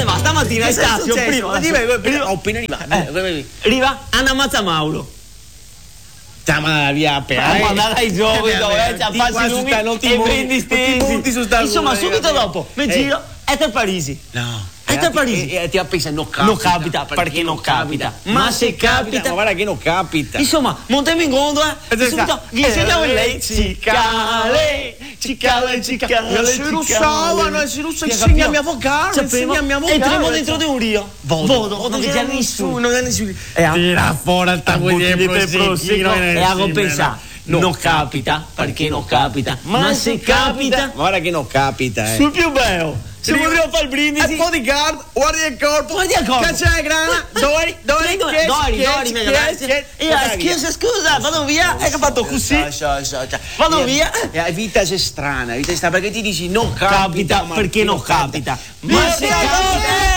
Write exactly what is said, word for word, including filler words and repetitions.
ma stamattina è stato prima. Ho appena arrivato. Arriva Anna Mazza Mauro. Stiamo via per ma dai subito, eh, ci affassi lunghi e prendi stesi. Insomma, subito dopo, mi giro, è per Parisi. No. È per Parisi. E ti ha pensato, non capita. Non capita, perché non capita. Ma se capita. Ma guarda che non capita. Insomma, montiamo in gondola e subito gli insegniamo lei. Cicale, cicale, cicale. Si russavano, si russavano, insegnami a vocare, insegnami a vocare. Entriamo dentro di un rio. Vodo, non c'è nessuno. Non c'è nessuno. Tira fuori il tavolino di prosecco. E a pensare. Non capita, perché non capita. Ma se capita. Guarda che non capita, eh. Sul più bello. Se vogliamo fare il brindisi. E bodyguard, guardia del corpo. Guardia del corpo. Cacciare grana. Dori, Dori, Dori, Dori, Dori, mega grazie. Scusa, scusa, vado via. Hai fatto così. Vado via. La vita è strana, la vita è strana, perché ti dici non capita, perché non capita. Ma se capita.